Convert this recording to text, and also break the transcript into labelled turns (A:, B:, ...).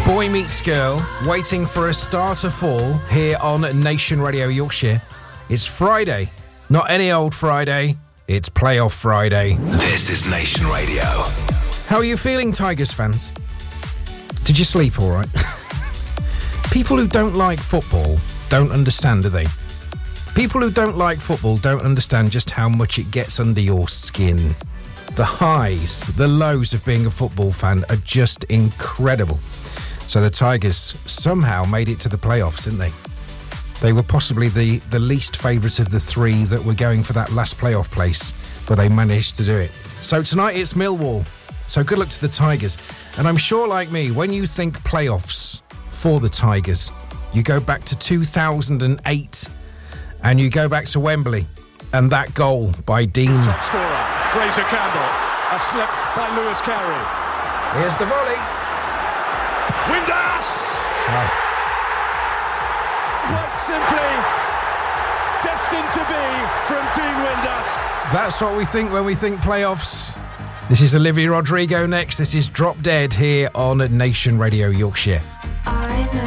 A: Boy Meets Girl, waiting for a star to fall here on Nation Radio Yorkshire. It's Friday, not any old Friday, it's Playoff Friday.
B: This is Nation Radio.
A: How are you feeling, Tigers fans? Did you sleep all right? People who don't like football don't understand, do they? People who don't like football don't understand just how much it gets under your skin. The highs, the lows of being a football fan are just incredible. So the Tigers somehow made it to the playoffs, didn't they? They were possibly the least favourite of the three that were going for that last playoff place, but they managed to do it. So tonight it's Millwall. So good luck to the Tigers. And I'm sure, like me, when you think playoffs for the Tigers, you go back to 2008 and you go back to Wembley and that goal by Dean.
C: Top scorer, Fraser Campbell. A slip by Lewis Carey.
A: Here's the volley.
C: Windass!
A: Oh.
C: Quite simply destined to be from Dean Windass.
A: That's what we think when we think playoffs. This is Olivia Rodrigo next. This is Drop Dead here on Nation Radio Yorkshire.